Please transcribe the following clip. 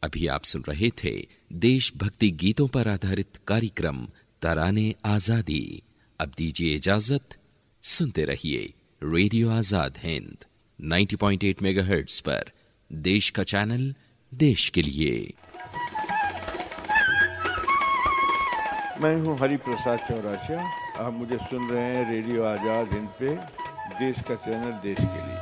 अभी आप सुन रहे थे देशभक्ति गीतों पर आधारित कार्यक्रम तराने आजादी। अब दीजिए इजाजत, सुनते रहिए रेडियो आजाद हिंद 90.8 मेगाहर्ट्ज पर, देश का चैनल, देश के लिए। मैं हूं हरि प्रसाद चौरासिया। आप मुझे सुन रहे हैं रेडियो आजाद हिंद पे, देश का चैनल, देश के लिए।